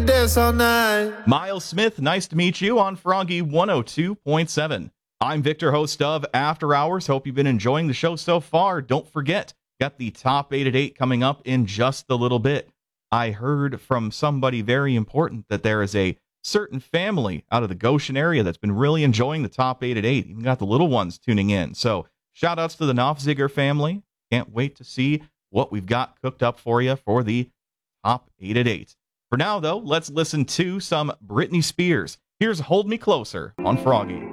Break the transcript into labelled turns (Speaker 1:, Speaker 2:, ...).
Speaker 1: Dance all night.
Speaker 2: Miles Smith, nice to meet you on Froggy 102.7. I'm Victor, host of After Hours. Hope you've been enjoying the show so far. Don't forget, got the top 8 at 8 coming up in just a little bit. I heard from somebody very important that there is a certain family out of the Goshen area that's been really enjoying the top 8 at 8. Even got the little ones tuning in. So shout outs to the Knopfziger family. Can't wait to see what we've got cooked up for you for the top 8 at 8. For now, though, let's listen to some Britney Spears. Here's Hold Me Closer on Froggy.